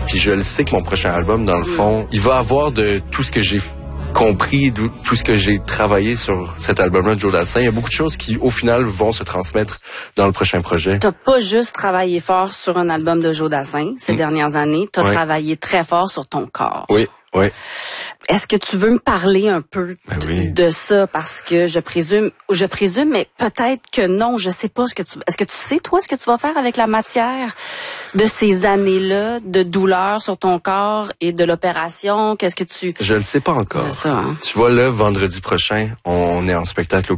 Puis je le sais que mon prochain album, dans le fond, il va avoir de tout ce que j'ai compris, tout ce que j'ai travaillé sur cet album-là de Joe Dassin. Il y a beaucoup de choses qui, au final, vont se transmettre dans le prochain projet. T'as pas juste travaillé fort sur un album de Joe Dassin ces dernières années. T'as travaillé très fort sur ton corps. Oui. Est-ce que tu veux me parler un peu de ça? Parce que je présume, mais peut-être que non, je sais pas est-ce que tu sais, toi, ce que tu vas faire avec la matière de ces années-là de douleur sur ton corps et de l'opération? Qu'est-ce que tu... Je le sais pas encore. C'est ça, hein? Tu vois, là, vendredi prochain, on est en spectacle au